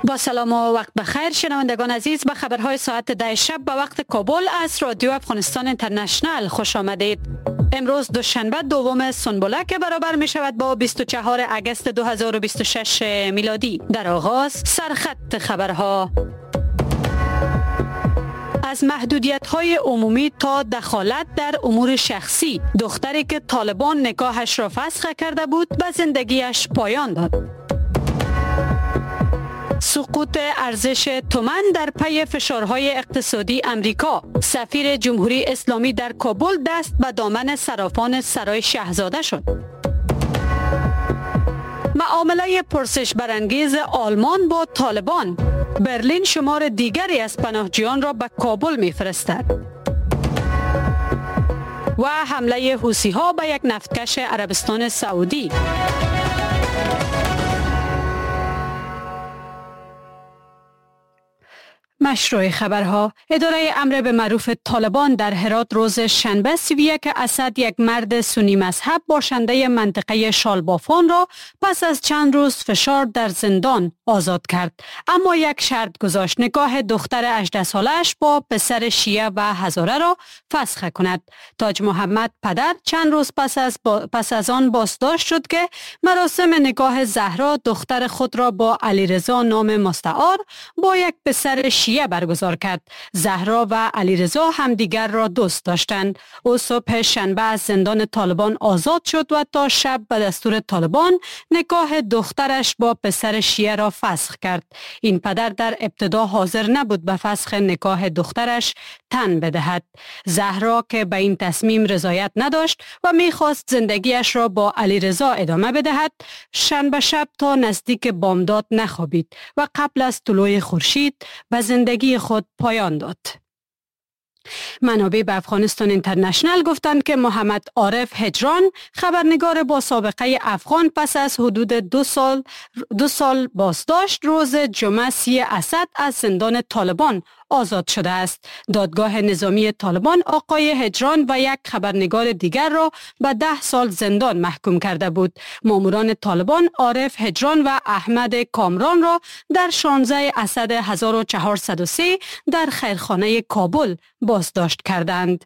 با سلام و وقت بخیر شنوندگان عزیز، به خبرهای ساعت 10 شب به وقت کابل از رادیو افغانستان اینترنشنل خوش آمدید. امروز دوشنبه دوم سنبوله که برابر می شود با 24 اگست 2026 میلادی. در آغاز سرخط خبرها. از محدودیت‌های عمومی تا دخالت در امور شخصی، دختری که طالبان نکاحش را فسخ کرده بود به زندگیش پایان داد. سقوط ارزش تومان در پی فشارهای اقتصادی امریکا. سفیر جمهوری اسلامی در کابل دست به دامن صرافان سرای شاهزاده شد. معامله پرسش برانگیز آلمان با طالبان. برلین شمار دیگری از پناهجویان را به کابل می‌فرستد. و حمله حوثی‌ها به یک نفتکش عربستان سعودی. مشروع خبرها. اداره امر به معروف طالبان در هرات روز شنبه 31 اسد، یک مرد سنی مذهب باشنده منطقه شالبافان را پس از چند روز فشار در زندان آزاد کرد، اما یک شرط گذاشت: نکاح دختر 18 سالش با پسر شیعه و هزاره را فسخ کند. تاج محمد پدر چند روز پس از آن بازداشت شد که مراسم نکاح زهرا دختر خود را با علیرضا نام مستعار با یک پسر شیعه برگزار کرد. زهرا و علیرضا همدیگر را دوست داشتند. او صبح شنبه از زندان طالبان آزاد شد و تا شب به دستور طالبان نکاح دخترش با پسر شیعه را فسخ کرد. این پدر در ابتدا حاضر نبود به فسخ نکاح دخترش تن بدهد. زهرا که به این تصمیم رضایت نداشت و میخواست زندگیش را با علیرضا ادامه بدهد، شنبه شب تا نزدیک بامداد نخوابید و قبل از طلوع خورشید به زندگی خود پایان داد. منابع به افغانستان اینترنشنل گفتند که محمد عارف هجران، خبرنگار با سابقه افغان، پس از حدود دو سال بازداشت روز جمعه 30 اسد از زندان طالبان آزاد شده است. دادگاه نظامی طالبان آقای هجران و یک خبرنگار دیگر را به 10 سال زندان محکوم کرده بود. ماموران طالبان عارف هجران و احمد کامران را در 16 اسد 1403 در خیرخانه کابل بازداشت کردند.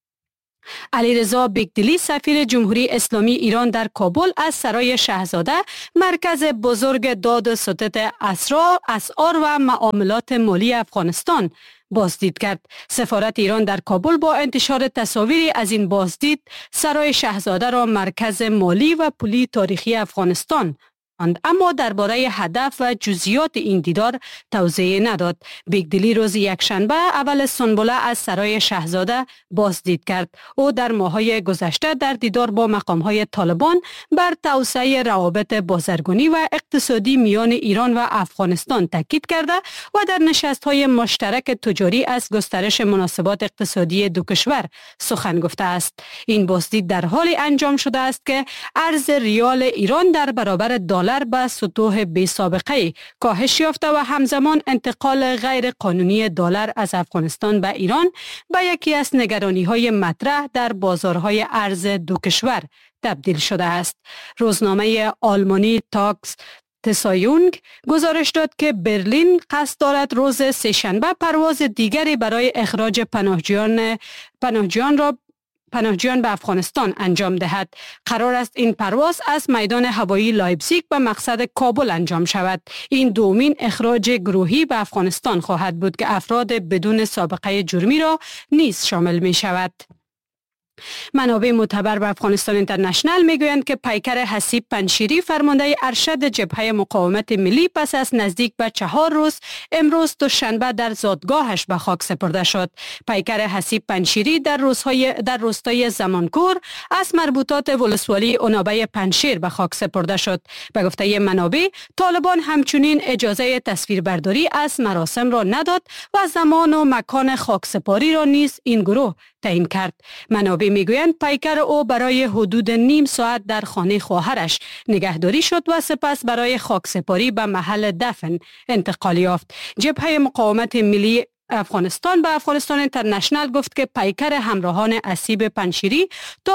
علیرضا بیگدلی، سفیر جمهوری اسلامی ایران در کابل، از سرای شاهزاده، مرکز بزرگ داد و ستد اسعار و معاملات مالی افغانستان، بازدید کرد. سفارت ایران در کابل با انتشار تصاویری از این بازدید سرای شاهزاده را مرکز مالی و پولی تاریخی افغانستان، اما درباره هدف و جزئیات این دیدار توضیح نداد. بیگدلی روز یکشنبه اول سنبوله از سرای شاهزاده بازدید کرد. او در ماه‌های گذشته در دیدار با مقام‌های طالبان بر توسعه روابط بازرگانی و اقتصادی میان ایران و افغانستان تاکید کرده و در نشست‌های مشترک تجاری از گسترش مناسبات اقتصادی دو کشور سخن گفته است. این بازدید در حالی انجام شده است که ارز ریال ایران در برابر دلار به سطوح بی سابقه کاهش یافته و همزمان انتقال غیر قانونی دلار از افغانستان به ایران به یکی از نگرانی‌های مطرح در بازارهای ارز دو کشور تبدیل شده است. روزنامه آلمانی تاکس تسایونگ گزارش داد که برلین قصد دارد روز سه‌شنبه پرواز دیگری برای اخراج پناهجویان به افغانستان انجام دهد. قرار است این پرواز از میدان هوایی لایپزیگ به مقصد کابل انجام شود. این دومین اخراج گروهی به افغانستان خواهد بود که افراد بدون سابقه جرمی را نیز شامل می شود. منابع معتبر به افغانستان اینترنشنل میگویند که پیکر حسیب پنشیری، فرمانده ارشد جبهه مقاومت ملی، پس از نزدیک به 4 روز امروز دوشنبه در زادگاهش به خاک سپرده شد. پیکر حسیب پنشیری در روستای زمانکور از مربوطات ولسوالی عنابه پنشیر به خاک سپرده شد. به گفته منابع، طالبان همچنین اجازه تصویربرداری از مراسم را نداد و زمان و مکان خاکسپاری را نیز این گروه تعیین کرد. منابع میگویند پیکر او برای حدود نیم ساعت در خانه خواهرش نگهداری شد و سپس برای خاکسپاری به محل دفن انتقال یافت. جبهه مقاومت ملی افغانستان به افغانستان اینترنشنال گفت که پیکر همراهان اسیب پنجشیری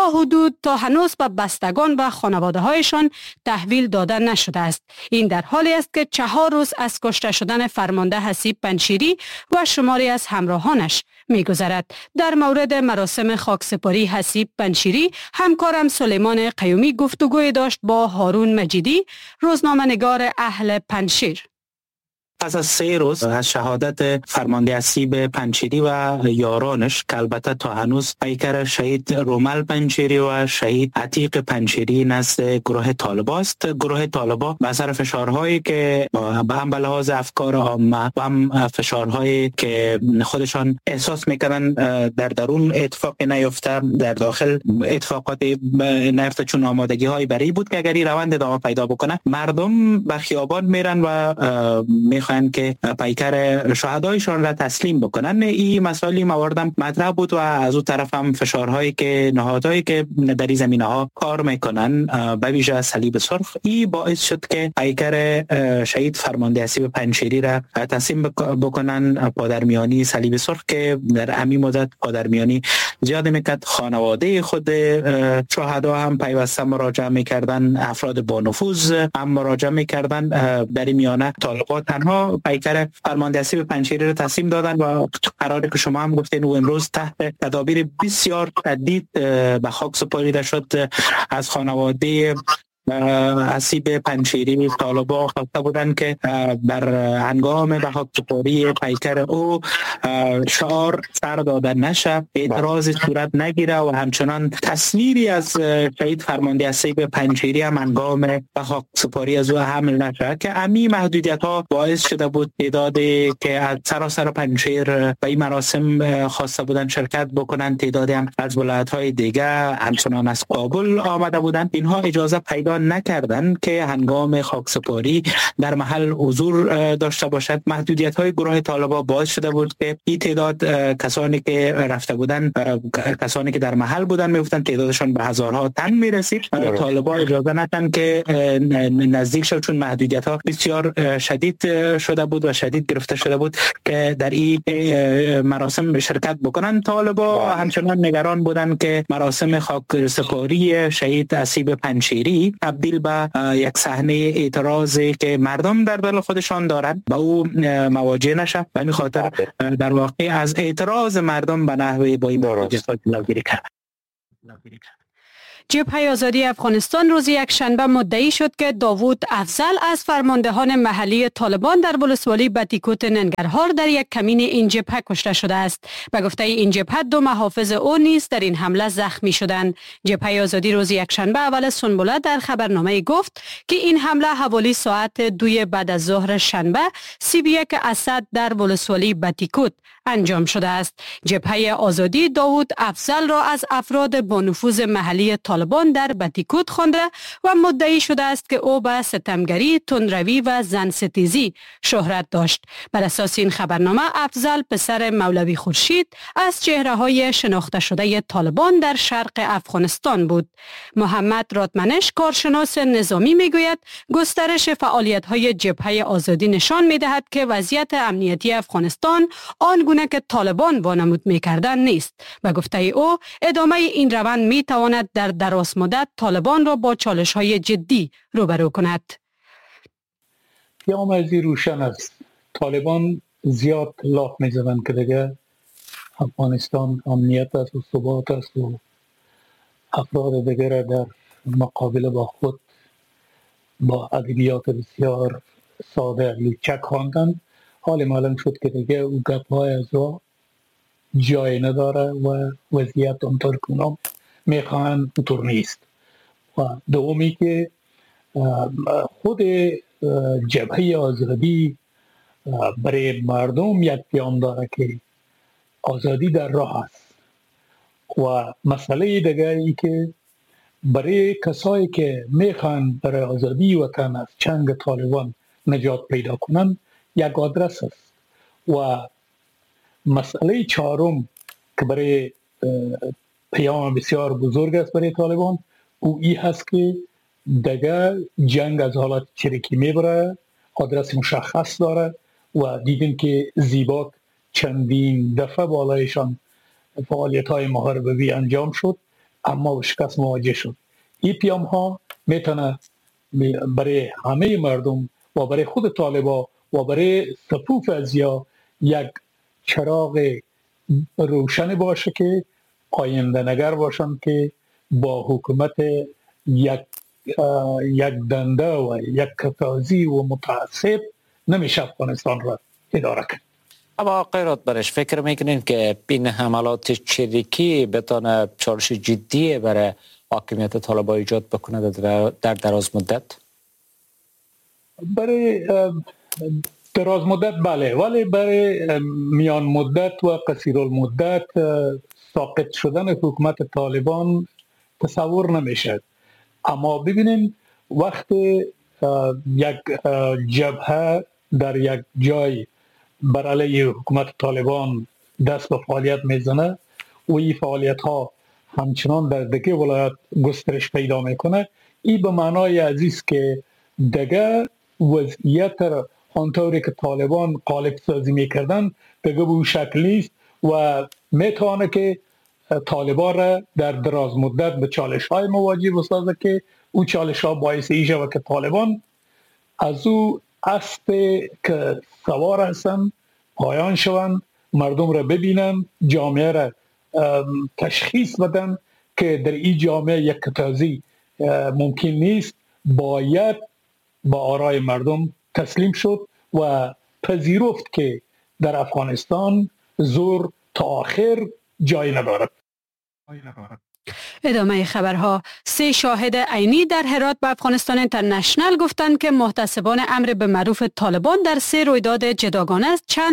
تا هنوز به بستگان و خانواده هایشان تحویل داده نشده است. این در حالی است که 4 روز از کشته شدن فرمانده حسیب پنجشیری و شماری از همراهانش می‌گذرد. در مورد مراسم خاکسپاری حسیب پنجشیری همکارم سلیمان قیومی گفتگوی داشت با هارون مجیدی، روزنامه‌نگار اهل پنجشیر. پس از 3 روز از شهادت فرمانده اسیب پنجشیری و یارانش که البته تا هنوز پیکر شهید رومل پنجشیری و شهید عتیق پنجشیری نزد گروه طالبان است. گروه طالبان به اثر فشارهایی که هم به لحاظ افکار عامه و هم فشارهایی که خودشان احساس میکنن در درون اتفاقی نیفته، در داخل اتفاقاتی نیفته، چون آمادگی های برای بود که اگر این روند ادامه پیدا بکنه مردم به خیابان میرن و میخوان که پیکر شهدایشان را تسلیم بکنن. این مسائل مواردم مطرح بود و از اون طرف هم فشارهایی که نهادهایی که در این زمینه ها کار میکنن به ویژه صلیب سرخ، این باعث شد که پیکر شهید فرمانده اسیب پنجشیری را تسلیم بکنن. پادرمیانی صلیب سرخ که در همین مدت پادرمیانی زیاد میکرد، خانواده خود شهدا هم پیوسته مراجعه میکردن، افراد با نفوذ هم مراجعه میکردن. در این میانه طالبان تنها پیکر فرمانده اسیب پنجشیری رو تسلیم دادن و قراره که شما هم گفتین و امروز تحت تدابیر بسیار شدید به خاک سپرده شد. از خانواده اسیب پنجشیری طالبان خواسته بودن که در هنگام به خاک سپاری پیکر او شعار سر داده نشه، اعتراض صورت نگیره و همچنان تصویری از شهید فرمانده اسیب پنجشیری هم هنگام به خاک سپاری از او حمل نشه، که امی محدودیت ها باعث شده بود تعدادی که از سراسر پنجشیر به این مراسم خواسته بودن شرکت بکنن، تعدادی هم از ولایت های دیگه همچنان از کابل آمده بودن، اینها اجازه پیدا نکردن که هنگام خاکسپاری در محل حضور داشته باشد. محدودیت های گروه طالبان باعث شده بود که این تعداد کسانی که رفته بودن، کسانی که در محل بودن میگفتن تعدادشان به هزارها تن میرسید. طالبان اجازه ندادن که نزدیک شد، چون محدودیت ها بسیار شدید شده بود و شدید گرفته شده بود که در این مراسم شرکت بکنن. طالبان همچنان نگران بودن که مراسم خاکسپاری شهید اسیب پنجشیری تبدیل به یک صحنه اعتراضی که مردم در دل خودشان دارند با او مواجه نشه. به این خاطر در واقع از اعتراض مردم به نحوی با این محدودیت‌ها جلوگیری کرد. جبهه آزادی افغانستان روز یکشنبه مدعی شد که داوود افضل از فرماندهان محلی طالبان در ولسوالی بتیکوت ننگرهار در یک کمین این جبهه کشته شده است. به گفته این جبهه 2 محافظ او نیز در این حمله زخمی شدند. جبهه آزادی روز یکشنبه اول سنبله در خبرنامه گفت که این حمله حوالی ساعت 2 بعد از ظهر شنبه 31 اسد در ولسوالی بتیکوت انجام شده است. جبهه آزادی داوود افضل را از افراد با نفوذ محلی طالبان در بتیکوت خوانده و مدعی شده است که او به ستمگری، تندروی و زن ستیزی شهرت داشت. بر اساس این خبرنامه افضل پسر مولوی خورشید از چهره‌های شناخته شده طالبان در شرق افغانستان بود. محمد راتمنش کارشناس نظامی میگوید گسترش فعالیت‌های جبهه آزادی نشان می‌دهد که وضعیت امنیتی افغانستان آنگونه که طالبان وانمود می‌کردند نیست. به گفته او ادامه این روند می‌تواند در دراز مدت طالبان را با چالش‌های جدی روبرو کند. یا موضوع روشن است. طالبان زیاد لاف می‌زنند که دیگه افغانستان امنیت است و ثبات است و افراد دیگر در مقابله با خود با ادبیات بسیار ساده لوچک خواندن. حال معلوم شد که دیگه او گپ‌های از را جای نداره و وضعیت اونطور که اونا میخواهند اونطور نیست. و دومی که خود جبهه آزادی برای مردم یک پیام داره که آزادی در راه است و مسئله دیگری که برای کسایی که میخوان برای آزادی وطن از چنگ طالبان نجات پیدا کنند یک آدرس است. و مسئله چهارم که برای پیام بسیار بزرگ است برای طالبان او ای هست که دیگر جنگ از حالت چریکی میبره، آدرس مشخص داره و دیدیم که زیباک چندین دفعه بالایشان فعالیت های محاربوی انجام شد اما به شکست مواجه شد. این پیام ها میتونه برای همه مردم و برای خود طالبا و برای صفوف ازیا یک چراغ روشن باشه که آینده نگر باشند که با حکومت یک دنده و یک کتازی و متعصب نمیشه افغانستان را اداره کرد. اما قیرات برش فکر میکنین که این حملات چریکی بتونه چالش جدی برای حاکمیت طالبان ایجاد بکنه در دراز مدت؟ برای دراز مدت بله، ولی برای میان مدت و قصیر المدت ساقط شدن حکومت طالبان تصور نمیشد. اما ببینیم وقتی یک جبهه در یک جای بر علیه حکومت طالبان دست به فعالیت میزنه و این فعالیت ها همچنان در دیگه ولایت گسترش پیدا میکنه، این به معنای عزیز که دیگه وضعیت آنطوری که طالبان قالب سازی میکردن دیگه به اون شکل نیست و میتونه که طالبان را در دراز مدت به چالش های مواجه بسازه که او چالش ها باعث ایشه و که طالبان از او اسب که سوار هستن پایان شوند، مردم را ببینن، جامعه را تشخیص بدن که در این جامعه یک کتازی ممکن نیست، باید با آرای مردم تسلیم شد و پذیرفت که در افغانستان زور تا آخر جای ندارد. ادامه خبرها. 3 شاهد عینی در هرات به افغانستان اینترنشنال گفتند که محتسبان امر به معروف طالبان در 3 رویداد جداگانه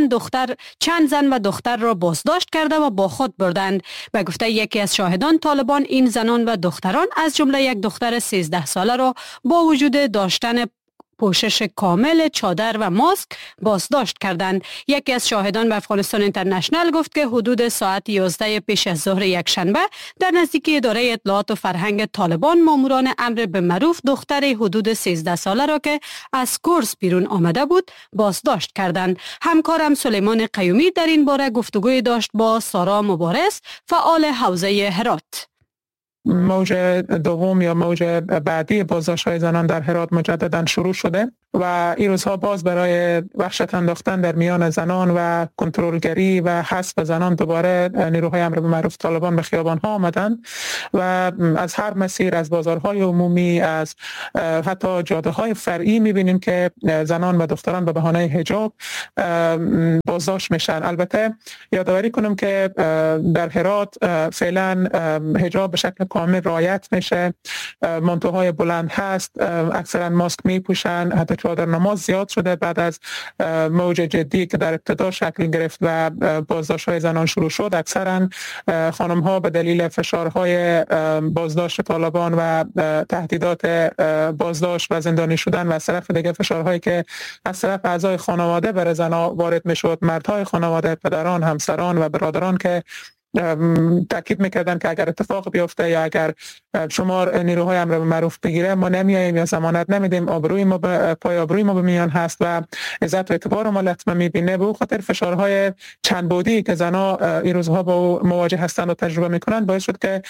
چند زن و دختر را بازداشت کرده و با خود بردند. به گفته یکی از شاهدان، طالبان این زنان و دختران از جمله یک دختر 13 ساله را با وجود داشتن پوشش کامل، چادر و ماسک بازداشت کردند. یکی از شاهدان به افغانستان اینترنشنال گفت که حدود ساعت 11 پیش از ظهر یک شنبه در نزدیکی اداره اطلاعات و فرهنگ طالبان ماموران امر به معروف دختر حدود 13 ساله را که از کورس بیرون آمده بود بازداشت کردند. همکارم سلیمان قیومی در این باره گفتگوی داشت با سارا مبارز، فعال حوزه هرات. موج دوم یا موج بعدی بازداشت‌های زنان در هرات مجددا شروع شده و این روزها باز برای وحشت انداختن در میان زنان و کنترلگری و حذف زنان دوباره نیروهای امر به معروف طالبان به خیابان‌ها آمدند و از هر مسیر، از بازارهای عمومی، از حتی جاده‌های فرعی می‌بینیم که زنان و دختران به بهانه حجاب بازداشت میشن. البته یادآوری کنم که در هرات فعلا حجاب به شکل کامل رعایت میشه، مانتوهای بلند هست، اکثرا ماسک میپوشن، حتی چادر نماز زیاد شده بعد از موج جدی که در ابتدا شکل گرفت و بازداشت‌های زنان شروع شد. اکثرا خانم‌ها به دلیل فشارهای بازداشت طالبان و تهدیدات بازداشت و زندانی شدن و از طرف دیگه فشارهایی که از طرف اعضای خانواده بر زنان وارد میشد، مردهای خانواده، پدران، همسران و برادران که تاکید میکردن که اگر اتفاق بیفته یا اگر شمار نیروهای امر به معروف بگیره ما نمیاییم یا ضمانت نمیدیم، آبروی ما پای آبروی ما به میان هست و عزت و اعتبار ما لطمه میبینه. به خاطر فشارهای چند بعدی که زنا این روزها با مواجه هستند و تجربه میکنن باعث شد که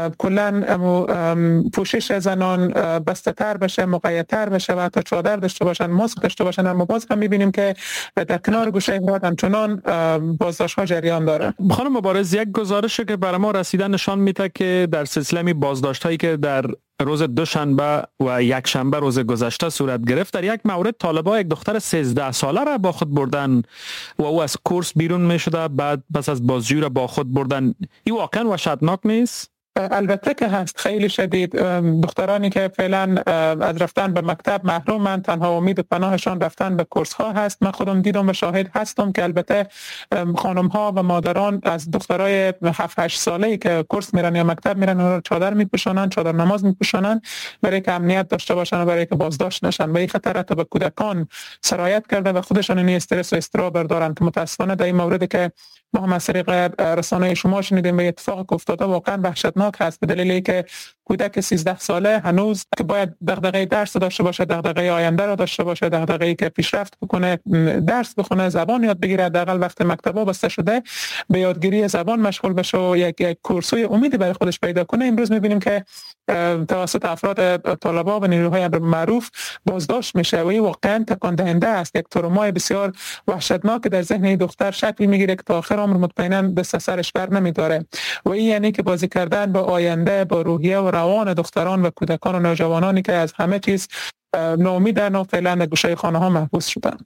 کلا پوشش زنان بسته تر بشه، مقیدتر بشه و حتی چادر داشته باشن، ماسک داشته باشن. اما باز هم میبینیم که در کنار گوشه هرات همچنان بازداشت‌ها جریان داره. خانم مبارز، یک گزارشی که برای ما رسیده نشان میده که در سلسله بازداشت‌هایی که در روز دوشنبه و یک شنبه روز گذشته صورت گرفت، در یک مورد طالبان یک دختر 13 ساله را با خود بردن و او از کورس بیرون می شده، بعد پس از بازجویی را با خود بردن. این واقعا وحشتناک نیست؟ البته که هست، خیلی شدید. دخترانی که فعلا از رفتن به مکتب محرومند، تنها امید پناهشان رفتن به کورس ها هست. من خودم دیدم و شاهد هستم که البته خانم ها و مادران از دخترای 7-8 ساله‌ای که کورس میرن یا مکتب میرن اونها چادر میپوشونن، چادر نماز میپوشونن برای که امنیت داشته باشن و برای که بازداشت نشن و این خطر حتی به کودکان سرایت کرده و خودشان این استرس و اضطراب دارن که متاسفانه در این موردی که ما هم از طریق رسانه شما شنیدیم و اتفاق افتاده واقعا وحشتناک هست، به دلیلی که کودک 13 ساله هنوز که باید دغدغه درس داشته باشه، دغدغه آینده را داشته باشه، دغدغه‌ای که پیشرفت بکنه، درس بخونه، زبان یاد بگیره، حداقل وقت مکتبا بسته شده به یادگیری زبان مشغول بشه و یک کورسوی امیدی برای خودش پیدا کنه. امروز می‌بینیم که توسط افراد طلبا و نیروهای معروف بازداشت میشه و این واقعا تکان دهنده است. یک ترومای بسیار وحشتناک در ذهن دختر شکل میگیره که تا آخر عمر مطمئنا دست سرش بر نمیداره و این یعنی که بازی کردن با آینده، با روحیه و روان دختران و کودکان و نوجوانانی که از همه چیز ناامیدن و فعلا در گوشه خانه ها محبوس شدن.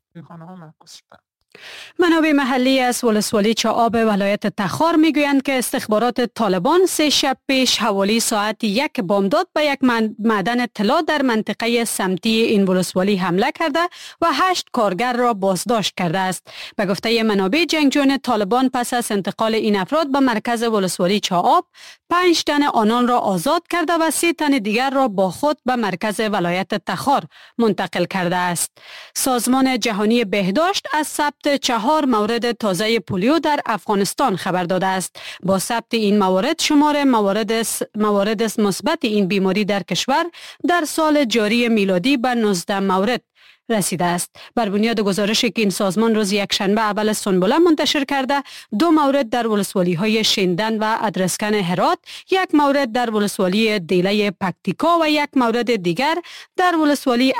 منابع محلی از ولسوالی چاآب ولایت تخار میگویند که استخبارات طالبان 3 شب پیش حوالی ساعت 1 بامداد به یک معدن طلا در منطقه سمتی این ولسوالی حمله کرده و 8 کارگر را بازداشت کرده است. به گفته منابع جنگجویان طالبان پس از انتقال این افراد به مرکز ولسوالی چاآب 5 تن آنان را آزاد کرده و 3 تن دیگر را با خود به مرکز ولایت تخار منتقل کرده است. سازمان جهانی بهداشت از ثبت 4 مورد تازه پولیو در افغانستان خبر داده است. با ثبت این موارد شمار موارد مثبت این بیماری در کشور در سال جاری میلادی به 19 مورد رسیده است. بر بنیاد گزارشی که این سازمان روز یکشنبه اول سنبله منتشر کرده، 2 مورد در ولسوالی های شیندن و ادرسکن هرات، 1 مورد در ولسوالی دیله پکتیکا و 1 مورد دیگر در ولسوالی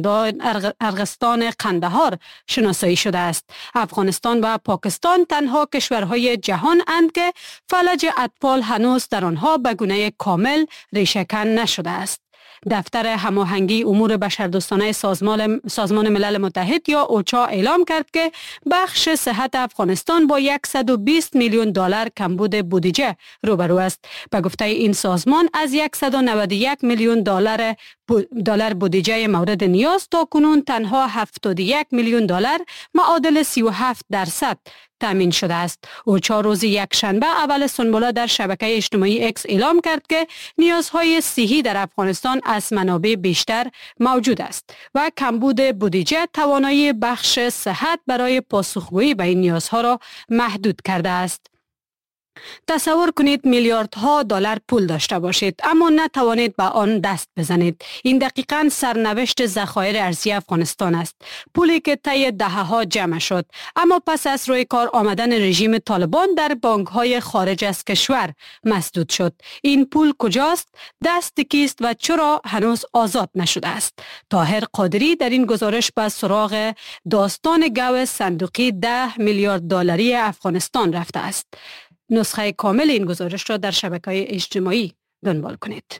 ارغستان قندهار شناسایی شده است. افغانستان و پاکستان تنها کشورهای جهان اند که فلج اطفال هنوز در آنها به گونه کامل ریشه‌کن نشده است. دفتر هماهنگی امور بشردوستانه سازمان ملل متحد یا اوچا اعلام کرد که بخش صحت افغانستان با 120 میلیون دلار کمبود بودجه روبرو است. به گفته این سازمان از 191 میلیون دلار بودجه مورد نیاز تا کنون تنها 71 میلیون دلار معادل 37% تامین شده است. اوچا روز یکشنبه اول سنبله در شبکه اجتماعی اکس اعلام کرد که نیازهای صحی در افغانستان از منابع بیشتر موجود است و کمبود بودجه توانایی بخش صحت برای پاسخگویی به این نیازها را محدود کرده است. تصور کنید میلیاردها دلار پول داشته باشید اما نتوانید به آن دست بزنید. این دقیقاً سرنوشت ذخایر ارزی افغانستان است. پولی که طی دهه‌ها جمع شد اما پس از روی کار آمدن رژیم طالبان در بانک‌های خارج از کشور مسدود شد. این پول کجاست؟ دست کیست و چرا هنوز آزاد نشده است؟ طاهر قادری در این گزارش به سراغ داستان گو صندوقی 10 میلیارد دلاری افغانستان رفته است. نسخه کامل این گزارش را در شبکه‌های اجتماعی دنبال کنید.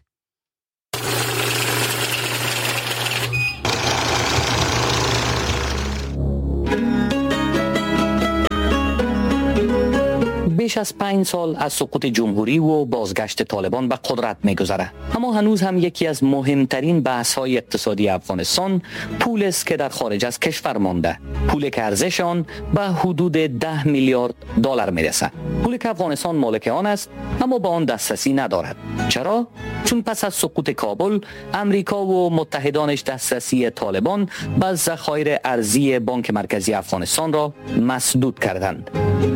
بیش از 5 سال از سقوط جمهوری و بازگشت طالبان به قدرت می‌گذرد، اما هنوز هم یکی از مهمترین بحث‌های اقتصادی افغانستان پول است که در خارج از کشور مانده. پولی که ارزش آن به حدود 10 میلیارد دلار می‌رسد. پولی که افغانستان مالک آن است اما به آن دسترسی ندارد. چرا؟ چون پس از سقوط کابل امریکا و متحدانش دسترسی طالبان به ذخایر ارزی بانک مرکزی افغانستان را مسدود کردند.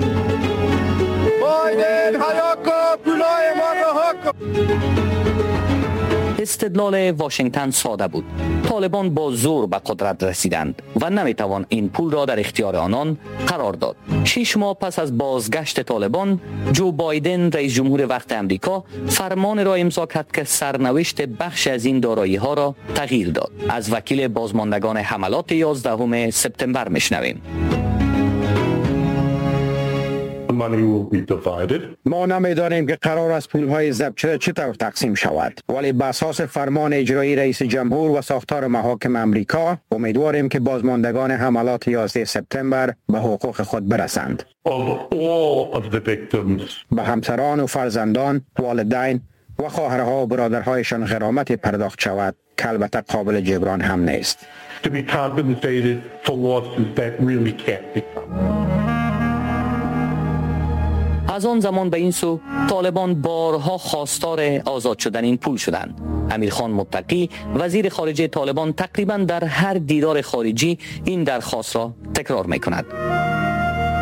استدلال واشنگتن ساده بود. طالبان با زور به قدرت رسیدند و نمیتوان این پول را در اختیار آنان قرار داد. 6 ماه پس از بازگشت طالبان، جو بایدن رئیس جمهور وقت امریکا فرمان را امضا کرد که سرنوشت بخش از این دارایی ها را تغییر داد. از وکیل بازماندگان حملات 11 سپتامبر میشنویم. ما نمیدانیم که قرار است پولهای ضبط شده چطور تقسیم شود، ولی به اساس فرمان اجرایی رئیس جمهور و ساختار محاکم امریکا امیدواریم که بازماندگان حملات 11 سپتامبر به حقوق خود برسند. به همسران و فرزندان، والدین و خواهرها و برادرهایشان غرامت پرداخت شود که البته قابل جبران هم نیست. از آن زمان به این سو طالبان بارها خواستار آزاد شدن این پول شدند. امیرخان متقی وزیر خارجه طالبان تقریبا در هر دیدار خارجی این درخواست را تکرار می‌کند.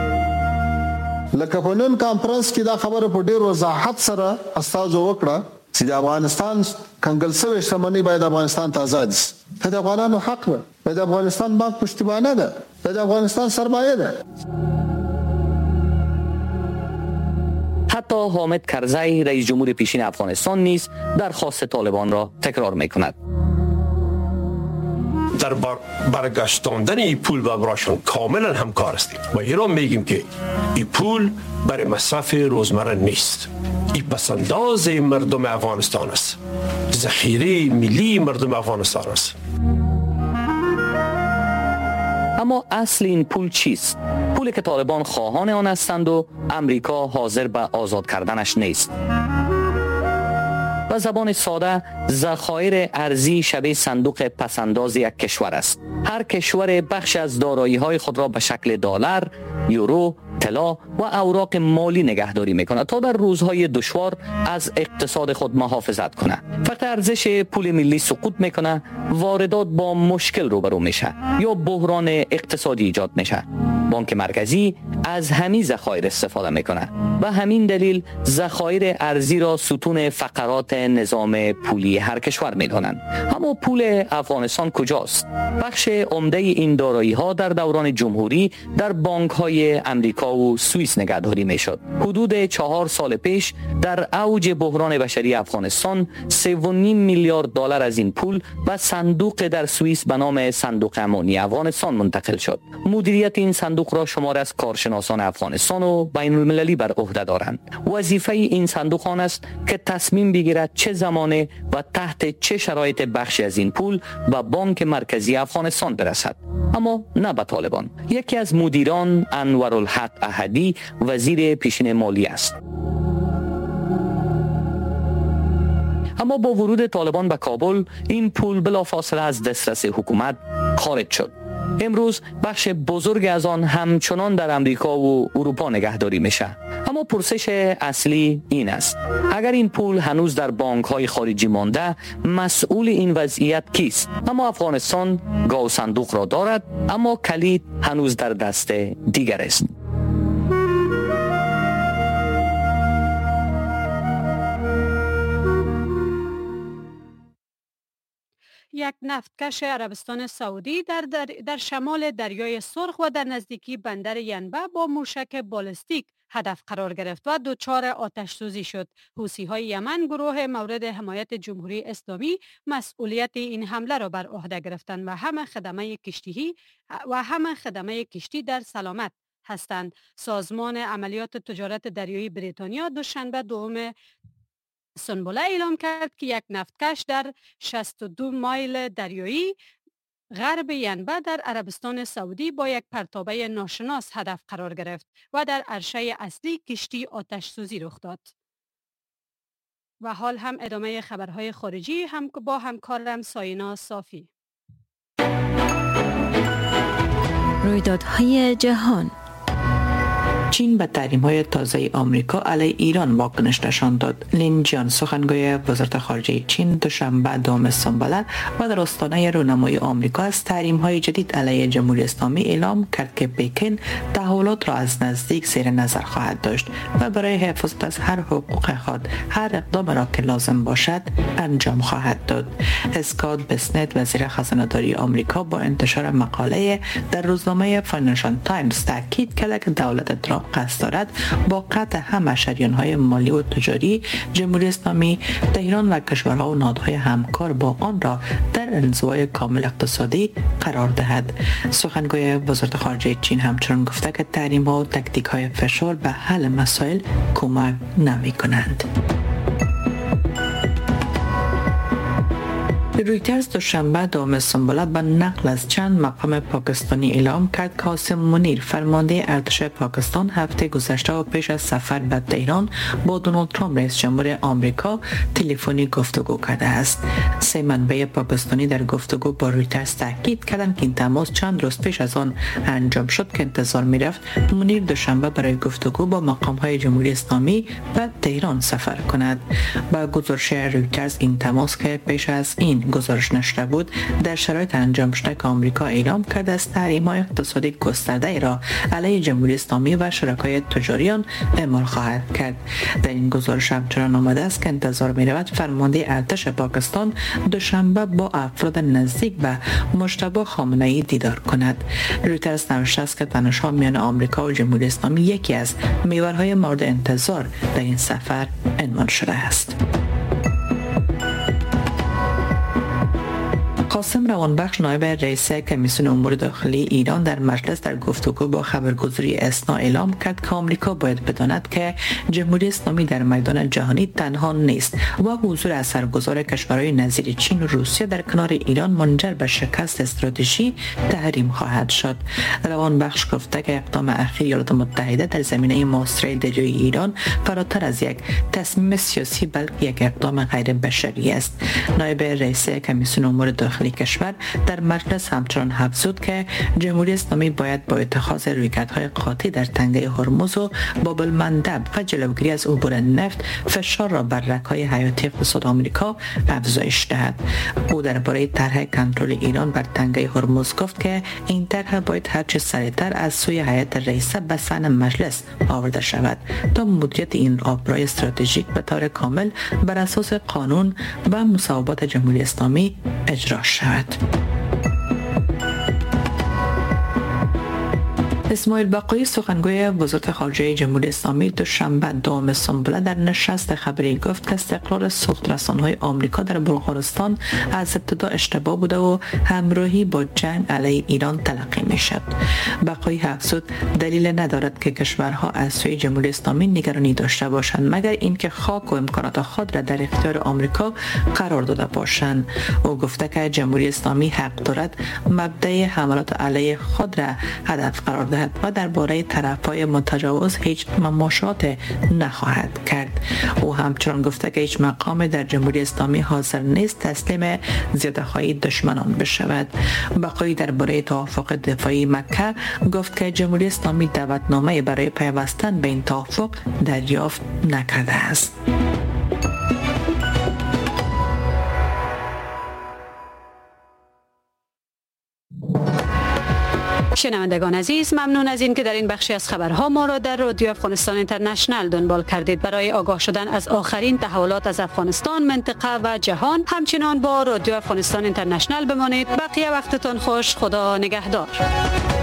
لکه په نن کانفرنس کې دا خبره په ډېر وضاحت سره استاد وکړه چې د افغانستان کنګل شوی شتمنۍ باید افغانستان ته آزاد شي. د افغانانو حق ده، د افغانستان بانک پشتیبانه ده، د افغانستان سرمایه ده. حتی حامد کرزی رئیس جمهور پیشین افغانستان نیز درخواست طالبان را تکرار می‌کند. در برگشتاندن این پول به براشون کاملا همکار هستیم و ایران میگیم که این پول برای مصرف روزمره نیست. این پسنداز مردم افغانستان است، ذخیره ملی مردم افغانستان است. اما اصل این پول چیست؟ پولی که طالبان خواهان آن هستند و امریکا حاضر به آزاد کردنش نیست. به زبان ساده، ذخایر ارزی شبیه صندوق پسنداز یک کشور است. هر کشور بخش از دارایی‌های خود را به شکل دلار، یورو، طلا و اوراق مالی نگهداری می‌کند تا در روزهای دشوار از اقتصاد خود محافظت کنه. فقط ارزش پول ملی سقوط میکنه، واردات با مشکل روبرو میشه یا بحران اقتصادی ایجاد میشه. بانک مرکزی از همین ذخایر استفاده میکنه. به همین دلیل ذخایر ارزی را ستون فقرات نظام پولی هر کشور میدانند. اما پول افغانستان کجاست؟ بخش عمده این دارایی‌ها در دوران جمهوری در بانک‌های امریکا و سوئیس نگهداری میشد. حدود 4 سال پیش در اوج بحران بشری افغانستان 3.5 میلیارد دلار از این پول به صندوق در سوئیس به نام صندوق امانی افغانستان منتقل شد. مدیریت این صندوق را شمار از کارشناسان افغانستان و بین المللی بر عهده دارند. وظیفه این صندوق آن است که تصمیم بگیرد چه زمانه و تحت چه شرایط بخشی از این پول به بانک مرکزی افغانستان برسد، اما نه به طالبان. یکی از مدیران انورالحق احدی وزیر پیشین مالی است. اما با ورود طالبان به کابل این پول بلافاصله از دسترس حکومت خارج شد. امروز بخش بزرگ از آن همچنان در امریکا و اروپا نگهداری میشه. اما پرسش اصلی این است: اگر این پول هنوز در بانک‌های خارجی مانده، مسئول این وضعیت کیست؟ اما افغانستان گاو صندوق را دارد، اما کلید هنوز در دست دیگر است. یک نفتکش عربستان سعودی در شمال دریای سرخ و در نزدیکی بندر ینبع با موشک بالستیک هدف قرار گرفت و دچار آتش سوزی شد. حوثی‌های یمن، گروه مورد حمایت جمهوری اسلامی، مسئولیت این حمله را بر عهده گرفتند و همه خدمه کشتی در سلامت هستند. سازمان عملیات تجارت دریایی بریتانیا دوشنبه دوم سنبله اعلام کرد که یک نفتکش در 62 مایل دریایی غرب ینبع در عربستان سعودی با یک پرتابه ناشناس هدف قرار گرفت و در عرشه اصلی کشتی آتش سوزی رخ داد. و حال هم ادامه خبرهای خارجی با همکارم ساینا صافی. رویدادهای جهان. چین به تحریم‌های تازه آمریکا علیه ایران واکنش نشان داد. لین جیان، سخنگوی وزارت خارجه چین، دوشنبه دوم سنبله و در آستانه رونمایی آمریکا از تحریم‌های جدید علیه جمهوری اسلامی اعلام کرد که پکن تحولات را از نزدیک زیر نظر خواهد داشت و برای حفاظت از هر حقوق خود هر اقدام را که لازم باشد انجام خواهد داد. اسکات بسنت، وزیر خزانه‌داری آمریکا، با انتشار مقاله در روزنامه فاینانشال تایمز تاکید کرد که دولت ترامپ قصد دارد با قطع همه شریان‌های مالی و تجاری جمهوری اسلامی، تهران و کشورها و نهادهای همکار با آن را در انزوای کامل اقتصادی قرار دهد. سخنگوی وزارت خارجه چین همچنین گفته که تحریم‌ها و تاکتیک‌های فشار به حل مسائل کمک نمی‌کنند. رویترز دوشنبه دوم سنبله به نقل از چند مقام پاکستانی اعلام کرد که قاسم منیر، فرمانده ارتش پاکستان، هفته گذشته و پیش از سفر به تهران با دونالد ترامپ رئیس جمهور آمریکا تلفنی گفتگو کرده است. سه منبع پاکستانی در گفتگو با رویترز تاکید کردند که این تماس چند روز پیش از آن انجام شد که انتظار می‌رفت منیر دوشنبه برای گفتگو با مقام‌های جمهوری اسلامی به تهران سفر کند. با گزارش رویترز این تماس که پیش از این گزارش نشده بود، در شرایط انجام شده که آمریکا اعلام کرده است تحریم‌های اقتصادی گسترده را علیه جمهوری اسلامی و شرکای تجاری آن اعمال خواهد کرد. در این گزارش همچنان آمده است که انتظار می‌رود فرمانده ارتش پاکستان دوشنبه با افراد نزدیک به مجتبی خامنه‌ای دیدار کند. رویترز نوشته است که تنش‌ها میان آمریکا و جمهوری اسلامی یکی از محورهای مورد انتظار در این سفر عنوان شده است. قاسم روانبخش نایب رئیس کمیسیون امور داخلی ایران در مجلس در گفتگو با خبرگزاری اسنا اعلام کرد که آمریکا باید بداند که جمهوری اسلامی در میدان جهانی تنها نیست و حضور اثرگذار کشورهای نظیر چین و روسیه در کنار ایران منجر به شکست استراتژی تحریم خواهد شد. روانبخش گفته که اقدام اخیر ایالات متحده در زمینه محاصره دریایی ایران فراتر از یک تصمیم سیاسی بلکه یک اقدام غیر بشری است. نایب رئیس کمیسیون امور داخلی کشور در مجلس همچنان افزود که جمهوری اسلامی باید با اتخاذ رویکردهای قاطع در تنگه هرمز و باب المندب و جلوگیری از عبور نفت فشار را بر رگ‌های حیاتی اقتصاد آمریکا افزایش دهد. او درباره طرح کنترل ایران بر تنگه هرمز گفت که این طرح باید هرچه سریعتر از سوی هیئت رئیسه به صحن مجلس آورده شود تا مدیریت این آبراه استراتژیک به طور کامل بر اساس قانون و مصوبات جمهوری اسلامی اجرا شود. اسماعیل بقایی سخنگوی وزارت خارجه جمهوری اسلامی دوشنبه دوم سنبله در نشست خبری گفت که استقرار سوخت‌رسان‌های آمریکا در بلغارستان از ابتدا اشتباه بوده و همراهی با جنگ علیه ایران تلقی می‌شد. بقایی افزود دلیل ندارد که کشورها از سوی جمهوری اسلامی نگرانی داشته باشند مگر اینکه خاک و امکانات خود را در اختیار آمریکا قرار داده باشند. او گفته که جمهوری اسلامی حق دارد مبدأ حملات علیه خود را هدف قرار دهد و درباره طرف‌های متجاوز هیچ مماشات نخواهد کرد. او همچنان گفته که هیچ مقام در جمهوری اسلامی حاضر نیست تسلیم زیاده‌خواهی دشمنان بشود. بقایی درباره توافق دفاعی مکه گفت که جمهوری اسلامی دعوتنامه برای پیوستن به این توافق دریافت نکرده است. شنوندگان عزیز، ممنون از این که در این بخشی از خبرها ما را در رادیو افغانستان اینترنشنل دنبال کردید. برای آگاه شدن از آخرین تحولات از افغانستان، منطقه و جهان همچنان با رادیو افغانستان اینترنشنل بمانید. بقیه وقتتون خوش. خدا نگهدار.